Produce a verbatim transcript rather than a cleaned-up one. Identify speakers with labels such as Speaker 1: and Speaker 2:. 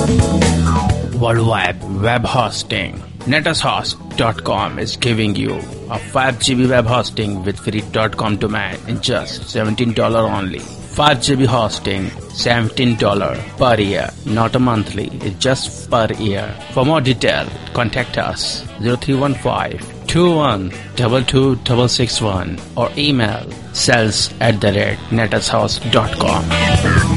Speaker 1: Worldwide web hosting. Netushost dot com is giving you a five G B web hosting with free .com domain in just seventeen dollars only. five G B hosting, seventeen dollars per year, not a monthly, it's just per year. For more detail, contact us zero three one five, two one two two six six one or email sales at the rate netushost dot com.